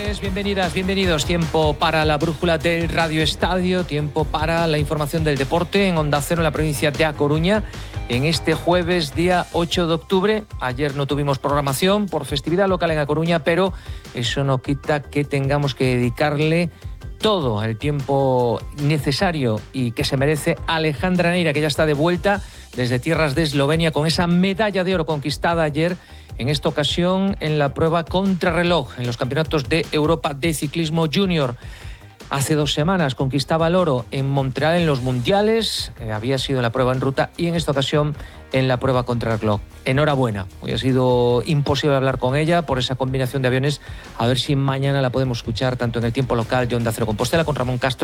tardes, bienvenidas, bienvenidos. Tiempo para la brújula del Radio Estadio, tiempo para la información del deporte en Onda Cero en la provincia de A Coruña. En este jueves, día 8 de octubre, ayer no tuvimos programación por festividad local en A Coruña, pero eso no quita que tengamos que dedicarle todo el tiempo necesario y que se merece Alejandra Neira, que ya está de vuelta desde tierras de Eslovenia con esa medalla de oro conquistada ayer, en esta ocasión en la prueba contrarreloj en los campeonatos de Europa de ciclismo junior. Hace 2 semanas conquistaba el oro en Montreal en los mundiales, había sido en la prueba en ruta y en esta ocasión en la prueba contrarreloj. Enhorabuena, hoy ha sido imposible hablar con ella por esa combinación de aviones, a ver si mañana la podemos escuchar tanto en el tiempo local de Onda Cero Compostela con Ramón Castro